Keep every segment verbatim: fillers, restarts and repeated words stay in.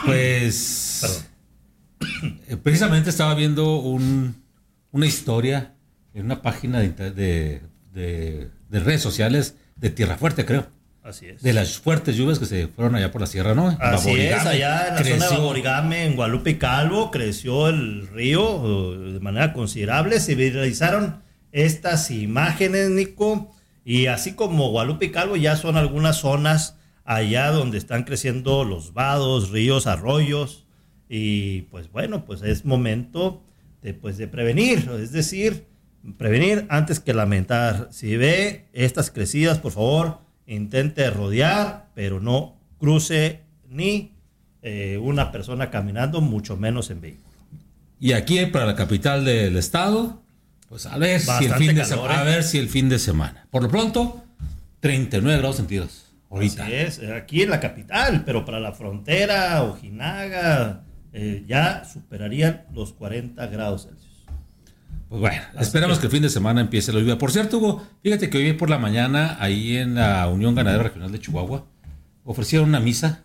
Pues eh, precisamente estaba viendo un, una historia en una página de, de, de, de redes sociales de Tierra Fuerte, creo. Así es. De las fuertes lluvias que se fueron allá por la sierra, ¿no? Así es, allá en la creció. Zona de Baborigame, en Guadalupe y Calvo, creció el río de manera considerable. Se viralizaron estas imágenes, Nico, y así como Guadalupe y Calvo ya son algunas zonas allá donde están creciendo los vados, ríos, arroyos, y pues bueno, pues es momento de, pues, de prevenir, es decir, prevenir antes que lamentar. Si ve estas crecidas, por favor, intente rodear, pero no cruce ni eh, una persona caminando, mucho menos en vehículo. Y aquí para la capital del estado, pues a ver, si el, fin de calor, se- ¿eh? a ver si el fin de semana. Por lo pronto, treinta y nueve grados centígrados. Ahorita. Así es, aquí en la capital, pero para la frontera, Ojinaga, eh, ya superarían los cuarenta grados Celsius. Pues bueno, así esperamos que... que el fin de semana empiece la lluvia. Por cierto, Hugo, fíjate que hoy por la mañana, ahí en la Unión Ganadera Regional de Chihuahua, ofrecieron una misa.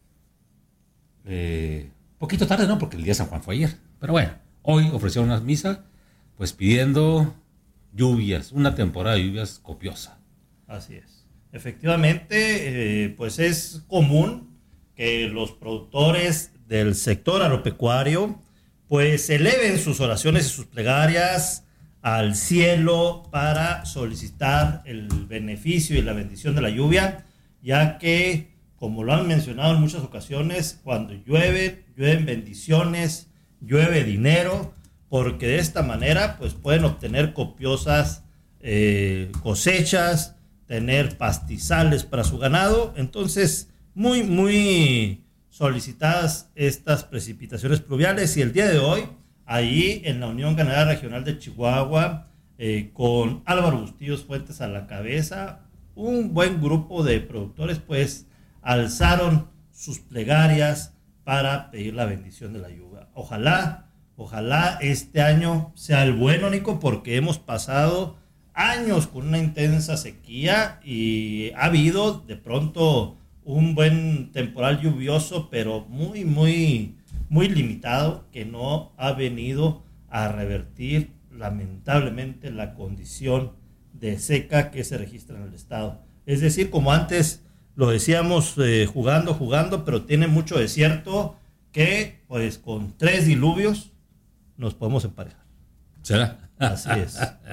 Eh, poquito tarde, ¿no? Porque el día de San Juan fue ayer. Pero bueno, hoy ofrecieron una misa, pues pidiendo lluvias, una temporada de lluvias copiosa. Así es. Efectivamente, eh, pues es común que los productores del sector agropecuario pues eleven sus oraciones y sus plegarias al cielo para solicitar el beneficio y la bendición de la lluvia, ya que, como lo han mencionado en muchas ocasiones, cuando llueve, llueven bendiciones, llueve dinero, porque de esta manera pues pueden obtener copiosas eh, cosechas, tener pastizales para su ganado. Entonces, muy, muy solicitadas estas precipitaciones pluviales, y el día de hoy, ahí en la Unión Ganadera Regional de Chihuahua, eh, con Álvaro Bustillos Fuentes a la cabeza, un buen grupo de productores pues alzaron sus plegarias para pedir la bendición de la lluvia. Ojalá, ojalá este año sea el bueno, Nico, porque hemos pasado años con una intensa sequía y ha habido de pronto un buen temporal lluvioso, pero muy, muy, muy limitado, que no ha venido a revertir lamentablemente la condición de seca que se registra en el estado. Es decir, como antes lo decíamos, eh, jugando, jugando, pero tiene mucho desierto que pues con tres diluvios nos podemos emparejar. ¿Será? Así es.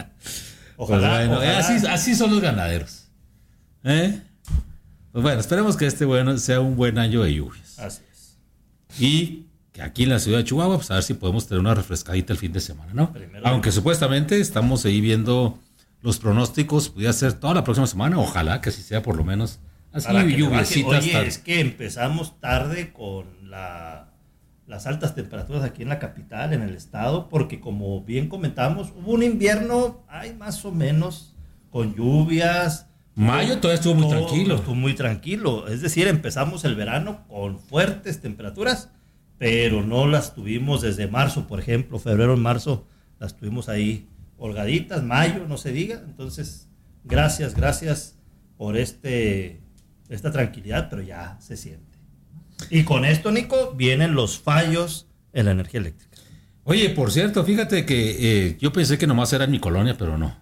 Ojalá, pues bueno, ojalá. Así, así son los ganaderos. ¿Eh? Pues bueno, esperemos que este bueno sea un buen año de lluvias. Así es. Y que aquí en la ciudad de Chihuahua, pues a ver si podemos tener una refrescadita el fin de semana, ¿no? Primero Aunque bien. Supuestamente estamos ahí viendo los pronósticos, pudiera ser toda la próxima semana, ojalá que así sea por lo menos. Así lluviecitas. Oye, es que empezamos tarde con la, las altas temperaturas aquí en la capital, en el estado, porque como bien comentamos, hubo un invierno, hay más o menos, con lluvias. Mayo todavía estuvo muy todo, tranquilo. Estuvo muy tranquilo. Es decir, empezamos el verano con fuertes temperaturas, pero no las tuvimos desde marzo, por ejemplo, febrero, marzo, las tuvimos ahí holgaditas, mayo, no se diga. Entonces, gracias, gracias por este, esta tranquilidad, pero ya se siente. Y con esto, Nico, vienen los fallos en la energía eléctrica. Oye, por cierto, fíjate que eh, yo pensé que nomás era en mi colonia, pero no.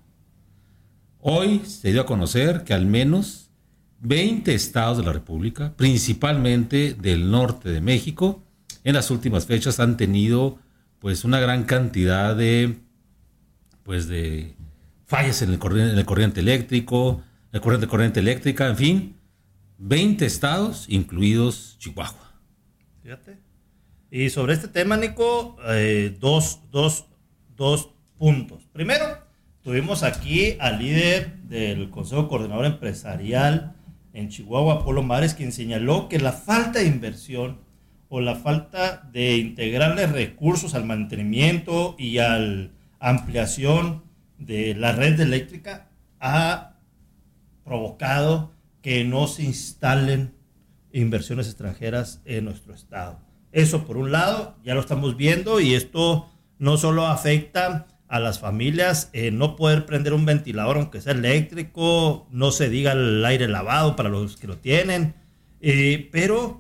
Hoy se dio a conocer que al menos veinte estados de la República, principalmente del norte de México, en las últimas fechas han tenido pues una gran cantidad de pues de fallas en el corriente, en el corriente eléctrico, el corriente, corriente eléctrica, en fin, veinte estados, incluidos Chihuahua. Fíjate. Y sobre este tema, Nico, eh, dos, dos, dos puntos. Primero, tuvimos aquí al líder del Consejo Coordinador Empresarial en Chihuahua, Polo Mares, quien señaló que la falta de inversión o la falta de integrarle recursos al mantenimiento y a la ampliación de la red eléctrica ha provocado que no se instalen inversiones extranjeras en nuestro estado. Eso por un lado, ya lo estamos viendo, y esto no solo afecta a las familias, eh, no poder prender un ventilador aunque sea eléctrico, no se diga el aire lavado para los que lo tienen, eh, pero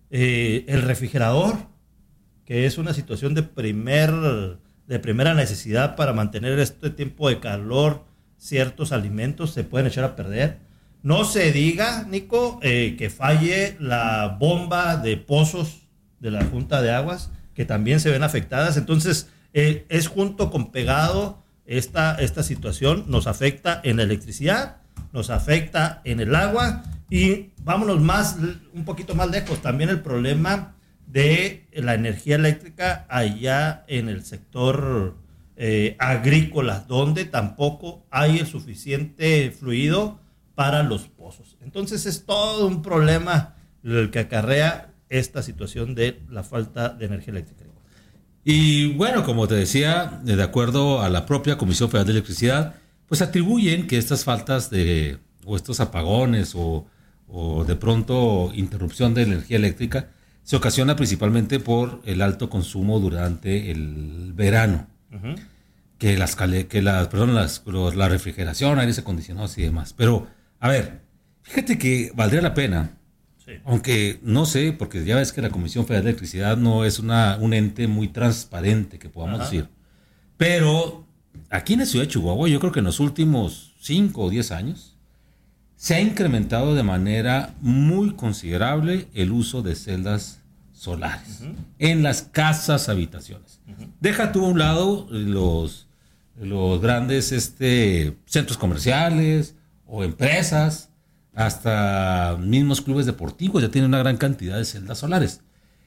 eh, el refrigerador, que es una situación de, primer, de primera necesidad para mantener este tiempo de calor. Ciertos alimentos se pueden echar a perder. No se diga, Nico, eh, que falle la bomba de pozos de la Junta de Aguas, que también se ven afectadas. Entonces, eh, es junto con pegado esta, esta situación. Nos afecta en la electricidad, nos afecta en el agua y vámonos más, un poquito más lejos, también el problema de la energía eléctrica allá en el sector eh, agrícola, donde tampoco hay el suficiente fluido para los pozos. Entonces es todo un problema el que acarrea esta situación de la falta de energía eléctrica. Y bueno, como te decía, de acuerdo a la propia Comisión Federal de Electricidad, pues atribuyen que estas faltas de, o estos apagones o, o de pronto interrupción de energía eléctrica se ocasiona principalmente por el alto consumo durante el verano. Uh-huh. Que las, que las, perdón, las, la refrigeración, aires acondicionados y demás. Pero, a ver, fíjate que valdría la pena, sí. Aunque no sé, porque ya ves que la Comisión Federal de Electricidad no es una, un ente muy transparente, que podamos Ajá. decir. Pero aquí en la ciudad de Chihuahua, yo creo que en los últimos cinco o diez años, se ha incrementado de manera muy considerable el uso de celdas solares uh-huh. en las casas habitaciones. Uh-huh. Deja tú a un lado los, los grandes este, centros comerciales o empresas, hasta mismos clubes deportivos ya tienen una gran cantidad de celdas solares.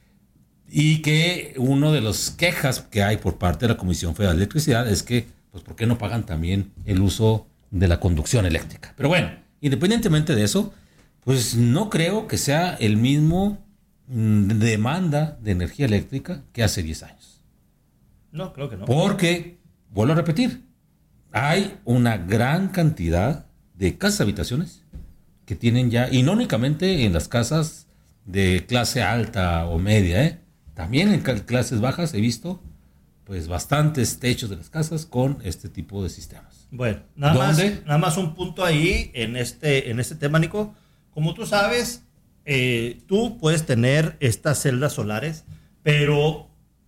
Y que uno de las quejas que hay por parte de la Comisión Federal de Electricidad es que, pues, ¿por qué no pagan también el uso de la conducción eléctrica? Pero bueno, independientemente de eso, pues no creo que sea el mismo mm, demanda de energía eléctrica que hace diez años. No, creo que no. Porque, vuelvo a repetir, hay una gran cantidad de casas habitaciones que tienen ya, y no únicamente en las casas de clase alta o media, ¿eh? También en clases bajas he visto pues bastantes techos de las casas con este tipo de sistemas. Bueno, nada más, nada más un punto ahí en este, en este tema, Nico. Como tú sabes, eh, tú puedes tener estas celdas solares, pero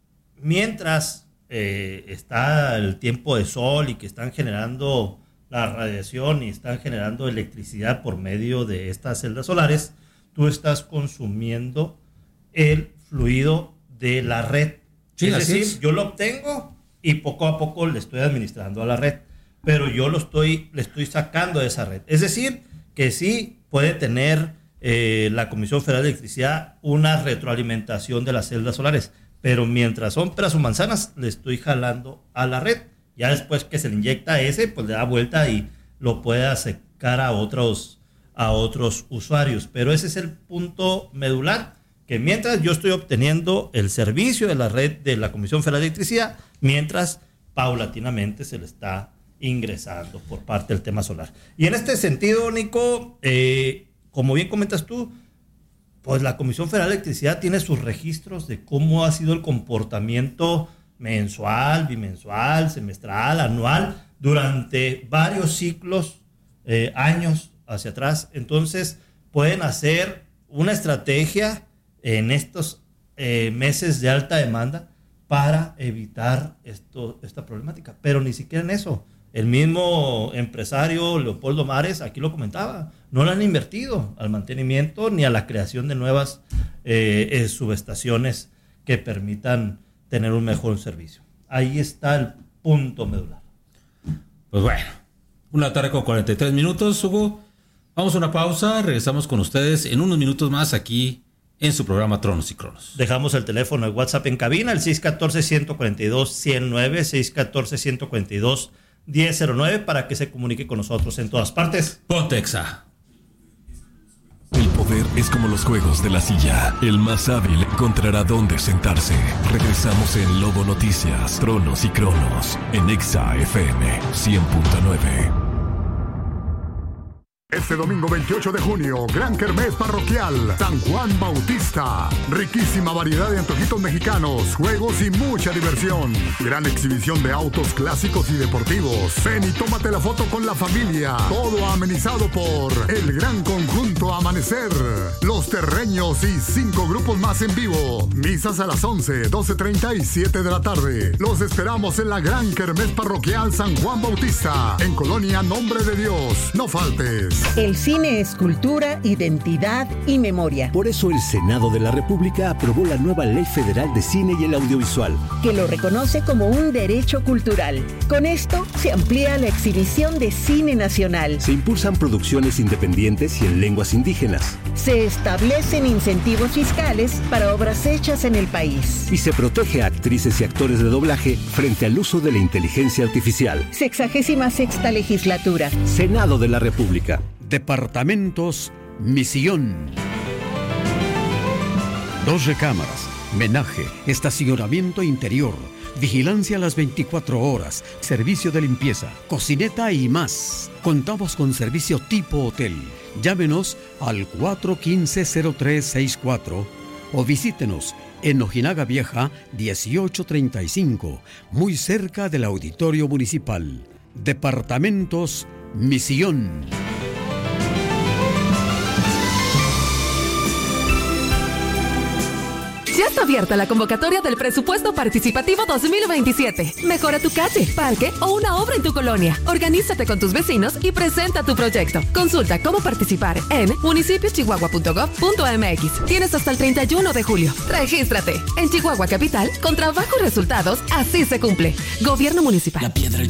mientras eh, está el tiempo de sol y que están generando la radiación y están generando electricidad por medio de estas celdas solares, tú estás consumiendo el fluido de la red. Sí, es decir, es. yo lo obtengo y poco a poco le estoy administrando a la red, pero yo lo estoy, le estoy sacando de esa red. Es decir, que sí puede tener eh, la Comisión Federal de Electricidad una retroalimentación de las celdas solares, pero mientras son peras o manzanas, le estoy jalando a la red. Ya después que se le inyecta ese, pues le da vuelta y lo puede acercar a otros, a otros usuarios. Pero ese es el punto medular, que mientras yo estoy obteniendo el servicio de la red de la Comisión Federal de Electricidad, mientras paulatinamente se le está ingresando por parte del tema solar. Y en este sentido, Nico, eh, como bien comentas tú, pues la Comisión Federal de Electricidad tiene sus registros de cómo ha sido el comportamiento mensual, bimensual, semestral, anual, durante varios ciclos, eh, años hacia atrás. Entonces, pueden hacer una estrategia en estos eh, meses de alta demanda para evitar esto, esta problemática. Pero ni siquiera en eso. El mismo empresario Leopoldo Mares aquí lo comentaba, no le han invertido al mantenimiento ni a la creación de nuevas eh, eh, subestaciones que permitan tener un mejor servicio. Ahí está el punto medular. Pues bueno, una tarde con cuarenta y tres minutos, Hugo. Vamos a una pausa, regresamos con ustedes en unos minutos más aquí en su programa Tronos y Cronos. Dejamos el teléfono de WhatsApp en cabina, el seis uno cuatro, uno cuatro dos, uno cero nueve, seis uno cuatro, uno cuatro dos, uno cero nueve, para que se comunique con nosotros en todas partes. Pontexa. El poder es como los juegos de la silla. El más hábil encontrará dónde sentarse. Regresamos en Lobo Noticias, Tronos y Cronos, en Exa F M cien punto nueve. Este domingo veintiocho de junio, Gran Kermés Parroquial, San Juan Bautista. Riquísima variedad de antojitos mexicanos, juegos y mucha diversión. Gran exhibición de autos clásicos y deportivos. Ven y tómate la foto con la familia. Todo amenizado por el Gran Conjunto Amanecer, Los Terreños y cinco grupos más en vivo. Misas a las once, doce treinta y siete de la tarde. Los esperamos en la Gran Kermés Parroquial San Juan Bautista, en Colonia Nombre de Dios. No faltes. El cine es cultura, identidad y memoria. Por eso el Senado de la República aprobó la nueva Ley Federal de Cine y el Audiovisual, que lo reconoce como un derecho cultural. Con esto se amplía la exhibición de cine nacional. Se impulsan producciones independientes y en lenguas indígenas. Se establecen incentivos fiscales para obras hechas en el país. Y se protege a actrices y actores de doblaje frente al uso de la inteligencia artificial. Sexagésima sexta legislatura. Senado de la República. Departamentos Misión. Dos recámaras, menaje, estacionamiento interior, vigilancia a las veinticuatro horas, servicio de limpieza, cocineta y más. Contamos con servicio tipo hotel. Llámenos al cuatro uno cinco, cero tres seis cuatro o visítenos en Ojinaga Vieja dieciocho treinta y cinco, muy cerca del Auditorio Municipal. Departamentos Misión. Ya está abierta la convocatoria del Presupuesto Participativo dos mil veintisiete. Mejora tu calle, parque o una obra en tu colonia. Organízate con tus vecinos y presenta tu proyecto. Consulta cómo participar en municipio chihuahua punto gov punto m x. Tienes hasta el treinta y uno de julio. Regístrate. En Chihuahua Capital, con trabajo y resultados, así se cumple. Gobierno Municipal. La piedra